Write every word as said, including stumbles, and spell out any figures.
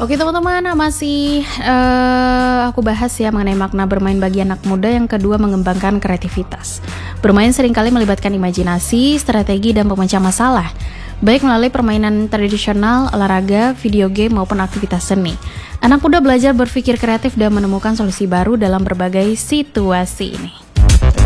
Oke teman-teman, masih uh, aku bahas ya mengenai makna bermain bagi anak muda. Yang kedua, mengembangkan kreativitas. Bermain seringkali melibatkan imajinasi, strategi, dan pemecah masalah, baik melalui permainan tradisional, olahraga, video game, maupun aktivitas seni. Anak muda belajar berpikir kreatif dan menemukan solusi baru dalam berbagai situasi ini.